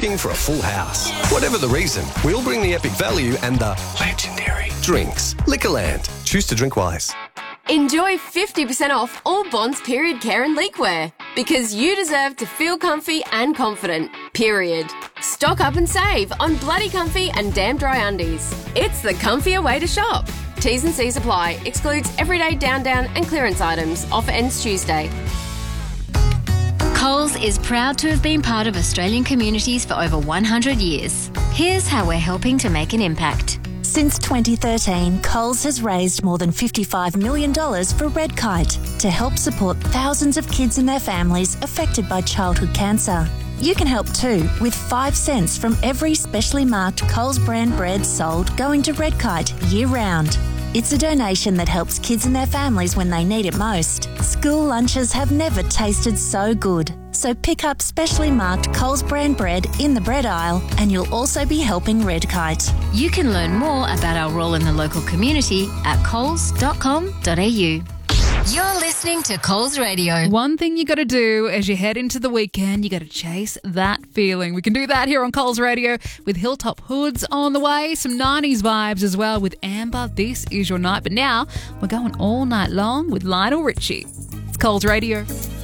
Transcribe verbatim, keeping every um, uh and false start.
looking for a full house. Whatever the reason, we'll bring the epic value and the legendary drinks. Liquorland. Choose to drink wise. Enjoy fifty percent off all Bonds period care and leakwear, because you deserve to feel comfy and confident, period. Stock up and save on Bloody Comfy and Damn Dry Undies. It's the comfier way to shop. T's and C's apply. Excludes everyday down down and clearance items. Offer ends Tuesday. Coles is proud to have been part of Australian communities for over one hundred years. Here's how we're helping to make an impact. Since twenty thirteen, Coles has raised more than fifty-five million dollars for Red Kite to help support thousands of kids and their families affected by childhood cancer. You can help too, with five cents from every specially marked Coles brand bread sold going to Red Kite year-round. It's a donation that helps kids and their families when they need it most. School lunches have never tasted so good. So pick up specially marked Coles brand bread in the bread aisle and you'll also be helping Red Kite. You can learn more about our role in the local community at coles dot com dot a u. You're listening to Coles Radio. One thing you got to do as you head into the weekend, you got to chase that feeling. We can do that here on Coles Radio with Hilltop Hoods on the way, some nineties vibes as well with Amber. This is your night. But now we're going all night long with Lionel Richie. It's Coles Radio.